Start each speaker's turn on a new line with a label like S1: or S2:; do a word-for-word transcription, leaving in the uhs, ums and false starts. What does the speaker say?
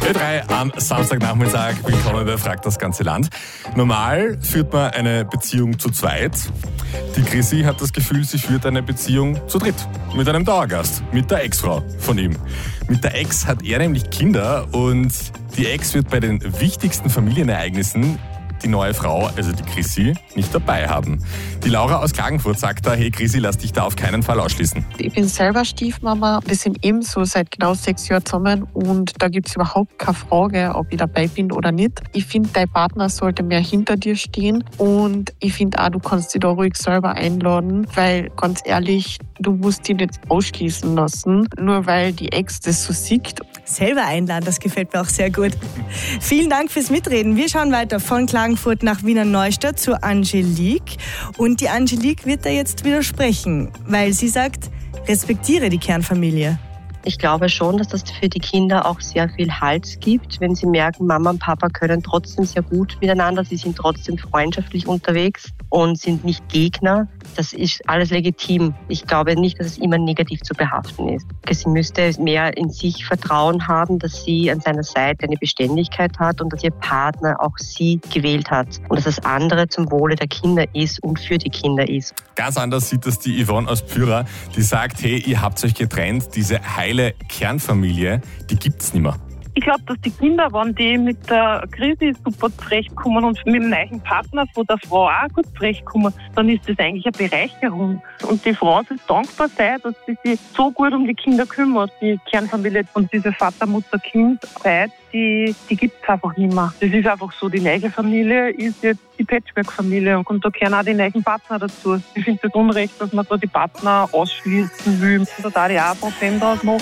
S1: Ö drei am Samstagnachmittag. Willkommen bei Fragt das ganze Land. Normal führt man eine Beziehung zu zweit. Die Chrissy hat das Gefühl, sie führt eine Beziehung zu dritt. Mit einem Dauergast, mit der Ex-Frau von ihm. Mit der Ex hat er nämlich Kinder und die Ex wird bei den wichtigsten Familienereignissen die neue Frau, also die Chrissy, nicht dabei haben. Die Laura aus Klagenfurt sagt da, hey Chrissy, lass dich da auf keinen Fall ausschließen.
S2: Ich bin selber Stiefmama. Wir sind ebenso seit genau sechs Jahren zusammen und da gibt es überhaupt keine Frage, ob ich dabei bin oder nicht. Ich finde, dein Partner sollte mehr hinter dir stehen und ich finde auch, du kannst dich da ruhig selber einladen, weil ganz ehrlich, du musst dich nicht ausschließen lassen, nur weil die Ex das so sieht.
S3: Selber einladen, das gefällt mir auch sehr gut. Vielen Dank fürs Mitreden. Wir schauen weiter von Klagenfurt nach Wiener Neustadt zur Angelique. Und die Angelique wird da jetzt widersprechen, weil sie sagt, respektiere die Kernfamilie.
S4: Ich glaube schon, dass das für die Kinder auch sehr viel Halt gibt, wenn sie merken, Mama und Papa können trotzdem sehr gut miteinander, sie sind trotzdem freundschaftlich unterwegs und sind nicht Gegner. Das ist alles legitim. Ich glaube nicht, dass es immer negativ zu behaften ist. Sie müsste mehr in sich Vertrauen haben, dass sie an seiner Seite eine Beständigkeit hat und dass ihr Partner auch sie gewählt hat und dass das andere zum Wohle der Kinder ist und für die Kinder ist.
S1: Ganz anders sieht das die Yvonne aus Pyra, die sagt, hey, ihr habt euch getrennt, diese heile Kernfamilie, die gibt's nicht mehr.
S5: Ich glaube, dass die Kinder, wenn die mit der Krise super zurechtkommen und mit dem neuen Partner von der Frau auch gut zurechtkommen, dann ist das eigentlich eine Bereicherung. Und die Frau soll dankbar sein, dass sie sich so gut um die Kinder kümmert, die Kernfamilie. Und diese Vater, Mutter, Kind-Zeit, die, die gibt es einfach nicht mehr. Das ist einfach so, die neue Familie ist jetzt die Patchwork-Familie und da gehören auch die neuen Partner dazu. Ich finde es unrecht, dass man da die Partner ausschließen will. Da darf ich auch ein Problem draus machen.